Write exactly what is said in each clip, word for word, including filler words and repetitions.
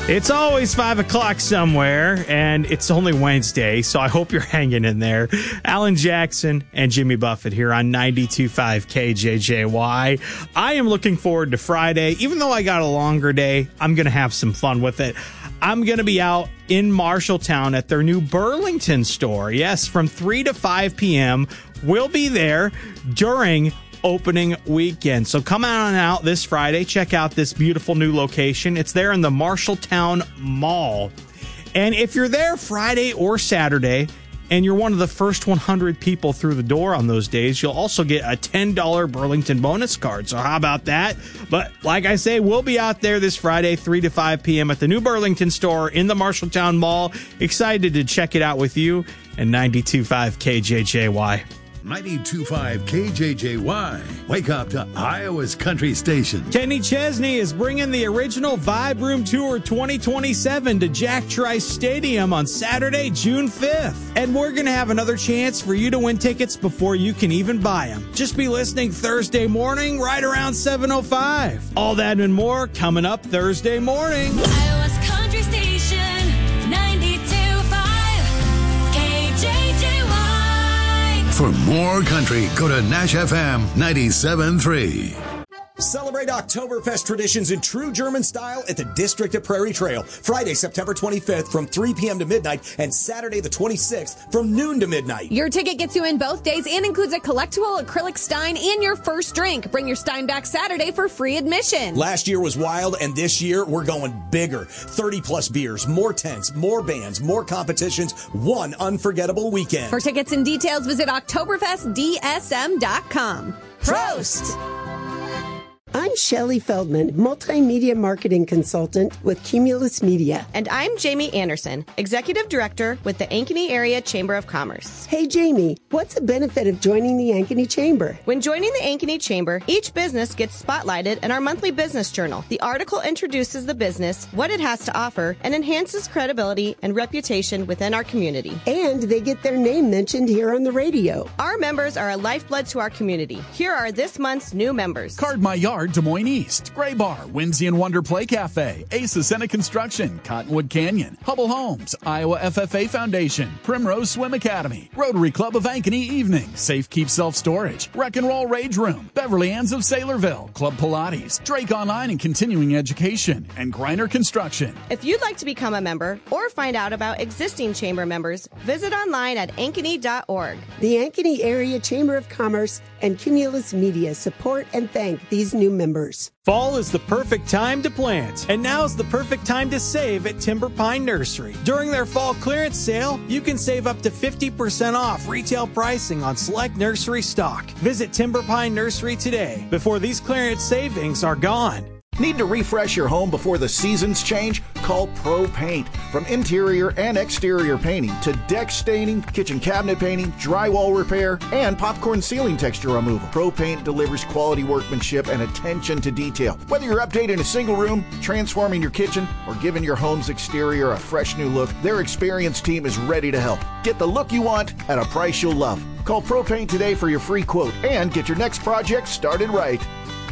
It's always five o'clock somewhere, and it's only Wednesday, so I hope you're hanging in there. Alan Jackson and Jimmy Buffett here on ninety-two point five K J J Y. I am looking forward to Friday. Even though I got a longer day, I'm going to have some fun with it. I'm going to be out in Marshalltown at their new Burlington store. Yes, from three to five p.m. We'll be there during opening weekend. So come on out this Friday. Check out this beautiful new location. It's there in the Marshalltown Mall. And if you're there Friday or Saturday, and you're one of the first one hundred people through the door on those days, you'll also get a ten dollars Burlington bonus card. So how about that? But like I say, we'll be out there this Friday, three to five p.m. at the new Burlington store in the Marshalltown Mall. Excited to check it out with you. And ninety-two point five K J J Y. ninety-two point five K J J Y. Wake up to Iowa's country station. Kenny Chesney is bringing the original Vibe Room Tour twenty twenty-seven to Jack Trice Stadium on Saturday, June fifth. And we're going to have another chance for you to win tickets before you can even buy them. Just be listening Thursday morning right around seven oh five. All that and more coming up Thursday morning. Iowa's country station, ninety-two point five K J J Y. For more country, go to Nash F M ninety-seven point three. Celebrate Oktoberfest traditions in true German style at the District at Prairie Trail. Friday, September twenty-fifth from three p.m. to midnight and Saturday the twenty-sixth from noon to midnight. Your ticket gets you in both days and includes a collectible acrylic Stein and your first drink. Bring your Stein back Saturday for free admission. Last year was wild, and this year we're going bigger. thirty plus beers, more tents, more bands, more competitions, one unforgettable weekend. For tickets and details, visit Oktoberfest D S M dot com. Prost! I'm Shelley Feldman, multimedia marketing consultant with Cumulus Media. And I'm Jamie Anderson, executive director with the Ankeny Area Chamber of Commerce. Hey, Jamie, what's the benefit of joining the Ankeny Chamber? When joining the Ankeny Chamber, each business gets spotlighted in our monthly business journal. The article introduces the business, what it has to offer, and enhances credibility and reputation within our community. And they get their name mentioned here on the radio. Our members are a lifeblood to our community. Here are this month's new members. Card My Yard, Des Moines East, Gray Bar, Whimsy and Wonder Play Cafe, Ace Ascena Construction, Cottonwood Canyon, Hubble Homes, Iowa F F A Foundation, Primrose Swim Academy, Rotary Club of Ankeny Evening, Safe Keep Self Storage, Wreck and Roll Rage Room, Beverly Ann's of Saylorville, Club Pilates, Drake Online and Continuing Education, and Griner Construction. If you'd like to become a member or find out about existing chamber members, visit online at ankeny dot org. The Ankeny Area Chamber of Commerce and Cumulus Media support and thank these new members. Fall is the perfect time to plant, and now's the perfect time to save at Timber Pine Nursery. During their fall clearance sale, you can save up to fifty percent off retail pricing on select nursery stock. Visit Timber Pine Nursery today before these clearance savings are gone. Need to refresh your home before the seasons change? Call Pro Paint. From interior and exterior painting to deck staining, kitchen cabinet painting, drywall repair, and popcorn ceiling texture removal. Pro Paint delivers quality workmanship and attention to detail. Whether you're updating a single room, transforming your kitchen, or giving your home's exterior a fresh new look, their experienced team is ready to help. Get the look you want at a price you'll love. Call Pro Paint today for your free quote and get your next project started right.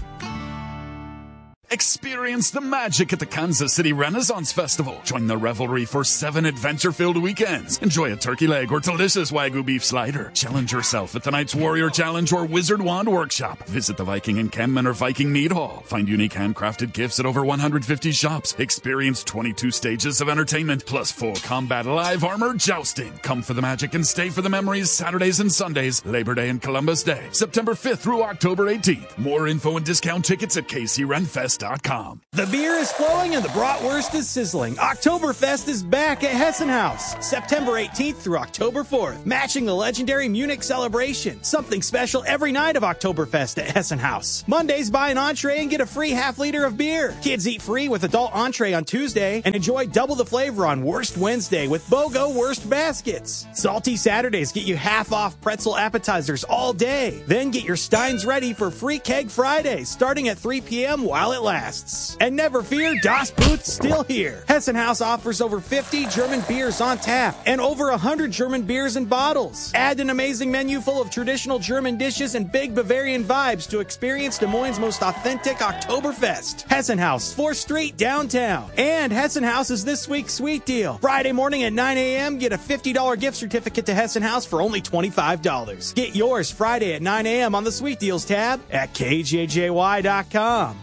Experience the magic at the Kansas City Renaissance Festival. Join the revelry for seven adventure-filled weekends. Enjoy a turkey leg or delicious Wagyu beef slider. Challenge yourself at tonight's Warrior Challenge or Wizard Wand Workshop. Visit the Viking Encampment or Viking Mead Hall. Find unique handcrafted gifts at over one hundred fifty shops. Experience twenty-two stages of entertainment, plus full combat live armor jousting. Come for the magic and stay for the memories Saturdays and Sundays, Labor Day and Columbus Day, September fifth through October eighteenth. More info and discount tickets at k c ren fest dot com. The beer is flowing and the bratwurst is sizzling. Oktoberfest is back at Hessen House, September eighteenth through October fourth, matching the legendary Munich celebration. Something special every night of Oktoberfest at Hessen House. Mondays, buy an entree and get a free half liter of beer. Kids eat free with adult entree on Tuesday and enjoy double the flavor on Wurst Wednesday with BOGO Wurst baskets. Salty Saturdays get you half off pretzel appetizers all day. Then get your steins ready for free keg Fridays starting at three p.m. while it lasts. lasts. And never fear, Das Boot's still here. Hessen House offers over fifty German beers on tap and over one hundred German beers in bottles. Add an amazing menu full of traditional German dishes and big Bavarian vibes to experience Des Moines' most authentic Oktoberfest. Hessen House, fourth Street, downtown. And Hessen House is this week's sweet deal. Friday morning at nine a.m., get a fifty dollars gift certificate to Hessen House for only twenty-five dollars. Get yours Friday at nine a.m. on the Sweet Deals tab at K J J Y dot com.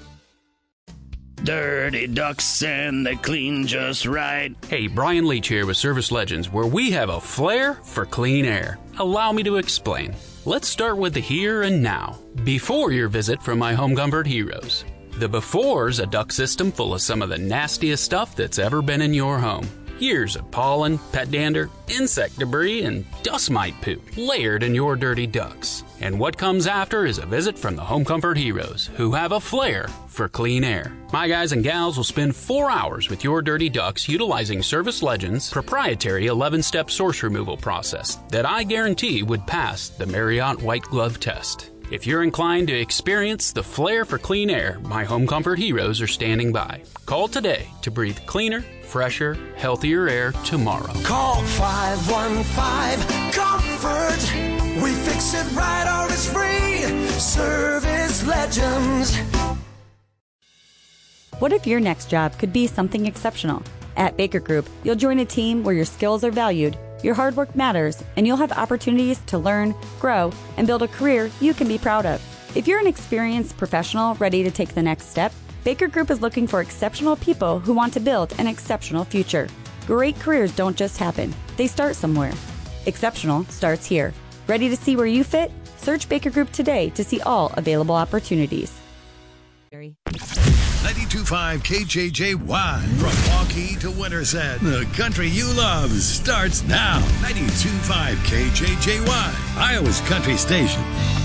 Dirty ducks and they clean just right. Hey, Brian Leach here with Service Legends, where we have a flair for clean air. Allow me to explain. Let's start with the here and now, before your visit from my Home Comfort heroes. The before's a duct system full of some of the nastiest stuff that's ever been in your home. Years of pollen, pet dander, insect debris, and dust mite poop layered in your dirty ducts. And what comes after is a visit from the Home Comfort heroes, who have a flair for clean air. My guys and gals will spend four hours with your dirty ducts utilizing Service Legends' proprietary eleven-step source removal process that I guarantee would pass the Marriott White Glove test. If you're inclined to experience the flair for clean air, my Home Comfort heroes are standing by. Call today to breathe cleaner, fresher, healthier air tomorrow. Call five one five comfort. We fix it right or it's free. Service Legends. What if your next job could be something exceptional? At Baker Group, you'll join a team where your skills are valued, your hard work matters, and you'll have opportunities to learn, grow, and build a career you can be proud of. If you're an experienced professional ready to take the next step, Baker Group is looking for exceptional people who want to build an exceptional future. Great careers don't just happen. They start somewhere. Exceptional starts here. Ready to see where you fit? Search Baker Group today to see all available opportunities. ninety-two point five K J J Y. From Waukee to Winterset, the country you love starts now. ninety-two point five K J J Y, Iowa's country station.